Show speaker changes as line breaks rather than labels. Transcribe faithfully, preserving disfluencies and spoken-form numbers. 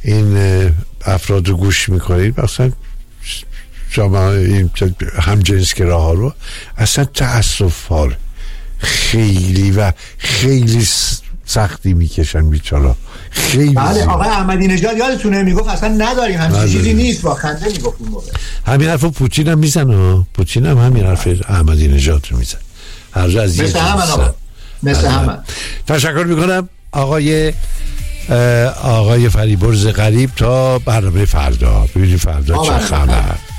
این افراد رو گوش میکنید، مثلا جامعه هم جنسگراها رو، اصلا تأسف ها خیلی و خیلی سختی میکشن بیچارا. خیلی
بله. آقای احمدی نژاد یادتونه میگفت اصلا نداریم همچین چیزی نیست، با خنده میگفت اون موقع.
همین حرفو پوتین هم میزنه، پوتین هم همین حرف احمدی نژاد رو میزنه، هر جا از
مثل همین آقا، مثل همین.
تشکر میکنم آقای آقای فریبرز غریب. تا برنامه فردا، ببینیم فردا چه خبر.